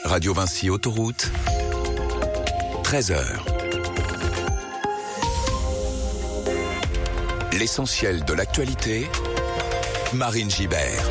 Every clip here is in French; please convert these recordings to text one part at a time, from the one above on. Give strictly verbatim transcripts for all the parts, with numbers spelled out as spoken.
Radio Vinci Autoroute, treize heures. L'essentiel de l'actualité, Marine Gibert.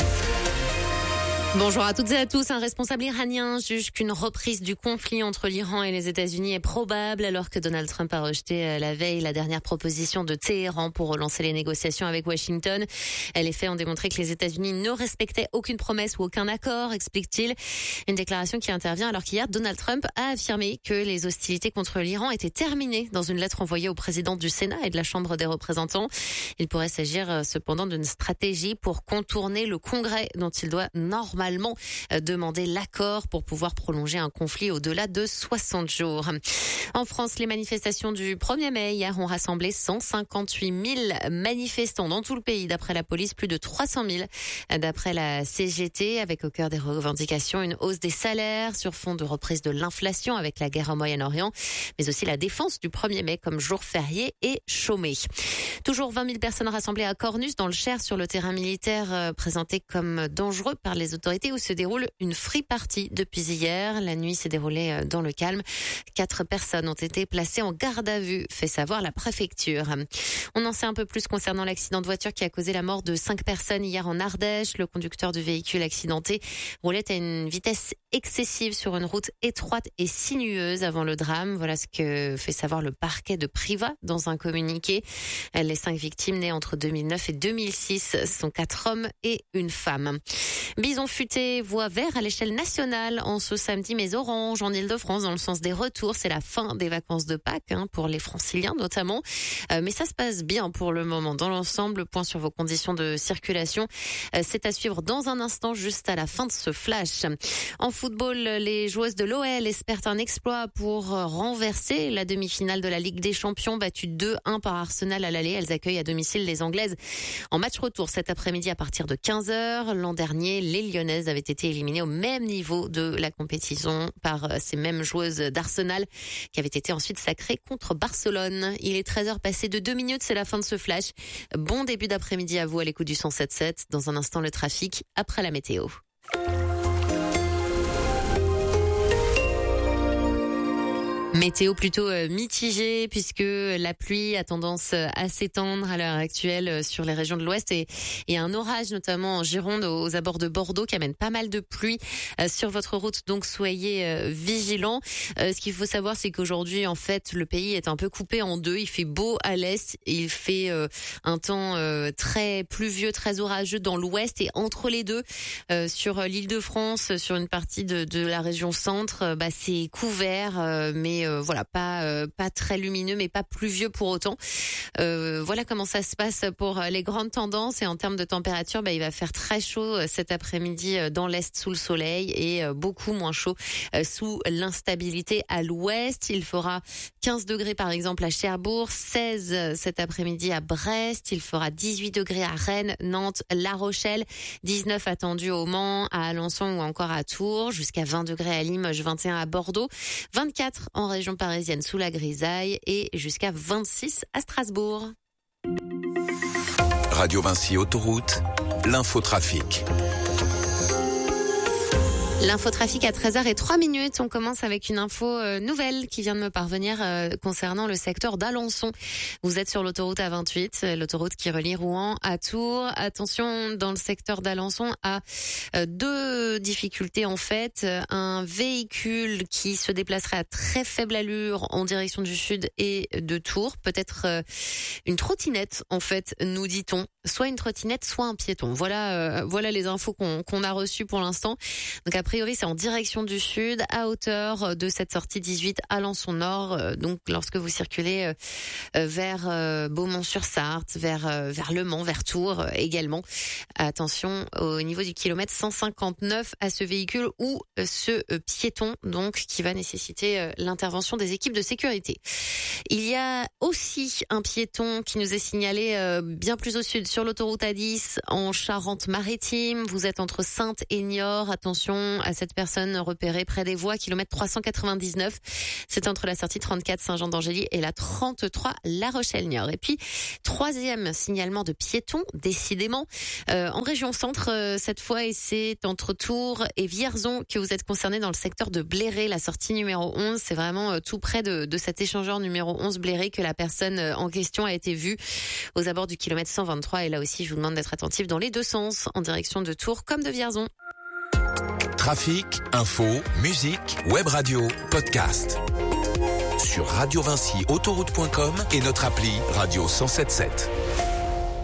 Bonjour à toutes et à tous. Un responsable iranien juge qu'une reprise du conflit entre l'Iran et les États-Unis est probable alors que Donald Trump a rejeté la veille la dernière proposition de Téhéran pour relancer les négociations avec Washington. Les faits ont démontré que les États-Unis ne respectaient aucune promesse ou aucun accord, explique-t-il. Une déclaration qui intervient alors qu'hier, Donald Trump a affirmé que les hostilités contre l'Iran étaient terminées dans une lettre envoyée au président du Sénat et de la Chambre des représentants. Il pourrait s'agir cependant d'une stratégie pour contourner le Congrès dont il doit normalement demander l'accord pour pouvoir prolonger un conflit au-delà de soixante jours. En France, les manifestations du premier mai hier ont rassemblé cent cinquante-huit mille manifestants dans tout le pays. D'après la police, plus de trois cent mille d'après la C G T, avec au cœur des revendications une hausse des salaires sur fond de reprise de l'inflation avec la guerre au Moyen-Orient, mais aussi la défense du premier mai comme jour férié et chômé. Toujours vingt mille personnes rassemblées à Cornus dans le Cher sur le terrain militaire présenté comme dangereux par les autorités où se déroule une free party depuis hier. La nuit s'est déroulée dans le calme. Quatre personnes ont été placées en garde à vue, fait savoir la préfecture. On en sait un peu plus concernant l'accident de voiture qui a causé la mort de cinq personnes hier en Ardèche. Le conducteur du véhicule accidenté roulait à une vitesse excessive sur une route étroite et sinueuse avant le drame. Voilà ce que fait savoir le parquet de Privas dans un communiqué. Les cinq victimes nées entre deux mille neuf et deux mille six sont quatre hommes et une femme. Bison futé voit vert à l'échelle nationale en ce samedi, mais orange en Ile-de-France dans le sens des retours. C'est la fin des vacances de Pâques, hein, pour les franciliens notamment. Euh, mais ça se passe bien pour le moment. Dans l'ensemble, point sur vos conditions de circulation. Euh, c'est à suivre dans un instant, juste à la fin de ce flash. En football, les joueuses de l'O L espèrent un exploit pour renverser la demi-finale de la Ligue des Champions, battue deux un par Arsenal à l'aller. Elles accueillent à domicile les Anglaises en match retour cet après-midi à partir de quinze heures. L'an dernier, les Lyonnaises avaient été éliminées au même niveau de la compétition par ces mêmes joueuses d'Arsenal qui avaient été ensuite sacrées contre Barcelone. Il est treize heures passées de deux minutes, c'est la fin de ce flash. Bon début d'après-midi à vous à l'écoute du cent sept sept. Dans un instant, le trafic après la météo. Météo plutôt mitigée puisque la pluie a tendance à s'étendre à l'heure actuelle sur les régions de l'Ouest et, et un orage notamment en Gironde aux abords de Bordeaux qui amène pas mal de pluie sur votre route, donc soyez vigilants. Ce qu'il faut savoir, c'est qu'aujourd'hui en fait le pays est un peu coupé en deux. Il fait beau à l'Est, il fait un temps très pluvieux, très orageux dans l'Ouest et entre les deux sur l'Île-de-France, sur une partie de, de la région centre, bah, c'est couvert mais Euh, voilà, pas euh, pas très lumineux, mais pas pluvieux pour autant. Euh, voilà comment ça se passe pour les grandes tendances. Et en termes de température, bah, il va faire très chaud cet après-midi dans l'Est sous le soleil et euh, beaucoup moins chaud euh, sous l'instabilité à l'Ouest. Il fera quinze degrés par exemple à Cherbourg, seize cet après-midi à Brest. Il fera dix-huit degrés à Rennes, Nantes, La Rochelle, dix-neuf attendus au Mans, à Alençon ou encore à Tours, jusqu'à vingt degrés à Limoges, vingt et un à Bordeaux, vingt-quatre en région parisienne sous la grisaille et jusqu'à vingt-six à Strasbourg. Radio Vinci Autoroute, l'infotrafic. L'infotrafic à treize heures et trois minutes. On commence avec une info euh, nouvelle qui vient de me parvenir euh, concernant le secteur d'Alençon. Vous êtes sur l'autoroute A vingt-huit, l'autoroute qui relie Rouen à Tours. Attention, dans le secteur d'Alençon, à euh, deux difficultés en fait. Un véhicule qui se déplacerait à très faible allure en direction du sud et de Tours. Peut-être euh, une trottinette en fait, nous dit-on. Soit une trottinette, soit un piéton. Voilà, euh, voilà les infos qu'on, qu'on a reçues pour l'instant. Donc a priori, c'est en direction du sud, à hauteur de cette sortie dix-huit Alençon Nord. Donc lorsque vous circulez euh, vers euh, Beaumont-sur-Sarthe, vers euh, vers Le Mans, vers Tours euh, également. Attention au niveau du kilomètre cent cinquante-neuf à ce véhicule ou euh, ce euh, piéton donc qui va nécessiter euh, l'intervention des équipes de sécurité. Il y a aussi un piéton qui nous est signalé euh, bien plus au sud sur l'autoroute A dix en Charente-Maritime. Vous êtes entre Saintes et Niort. Attention, signalement à cette personne repérée près des voies, kilomètre trois cent quatre-vingt-dix-neuf. C'est entre la sortie trente-quatre Saint-Jean-d'Angély et la trente-trois La Rochelle-Niort. Et puis, troisième signalement de piétons, décidément, euh, en région centre euh, cette fois, et c'est entre Tours et Vierzon que vous êtes concernés dans le secteur de Bléré, la sortie numéro onze. C'est vraiment euh, tout près de, de cet échangeur numéro onze Bléré que la personne euh, en question a été vue aux abords du kilomètre cent vingt-trois. Et là aussi, je vous demande d'être attentif dans les deux sens, en direction de Tours comme de Vierzon. Trafic, info, musique, web radio, podcast. Sur radio vinci autoroute point com et notre appli Radio cent sept sept.